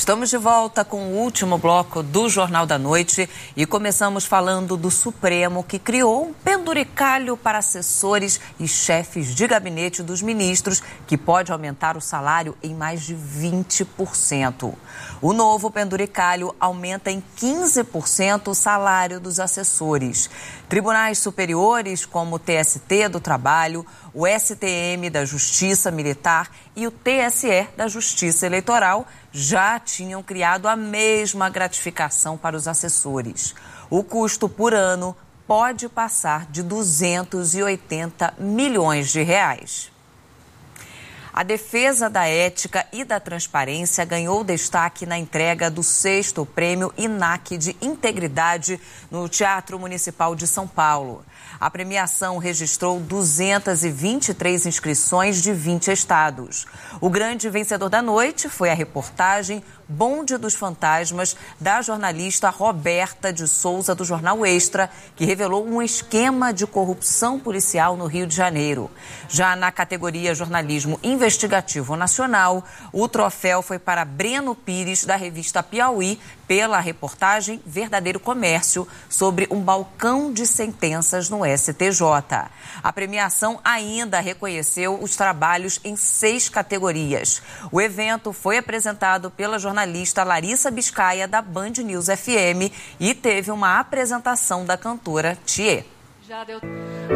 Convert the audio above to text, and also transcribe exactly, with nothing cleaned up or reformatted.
Estamos de volta com o último bloco do Jornal da Noite e começamos falando do Supremo, que criou um penduricalho para assessores e chefes de gabinete dos ministros, que pode aumentar o salário em mais de vinte por cento. O novo penduricalho aumenta em quinze por cento o salário dos assessores. Tribunais superiores, como o T S T do Trabalho, o S T M da Justiça Militar e o T S E da Justiça Eleitoral já tinham criado a mesma gratificação para os assessores. O custo por ano pode passar de duzentos e oitenta milhões de reais. A defesa da ética e da transparência ganhou destaque na entrega do sexto prêmio I N A C de Integridade no Teatro Municipal de São Paulo. A premiação registrou duzentas e vinte e três inscrições de vinte estados. O grande vencedor da noite foi a reportagem Bonde dos Fantasmas, da jornalista Roberta de Souza, do Jornal Extra, que revelou um esquema de corrupção policial no Rio de Janeiro. Já na categoria Jornalismo Investigativo Nacional, o troféu foi para Breno Pires, da revista Piauí, pela reportagem Verdadeiro Comércio, sobre um balcão de sentenças no S T J. A premiação ainda reconheceu os trabalhos em seis categorias. O evento foi apresentado pela jornalista Larissa Biscaia, da Band News F M, e teve uma apresentação da cantora Thier. Já deu...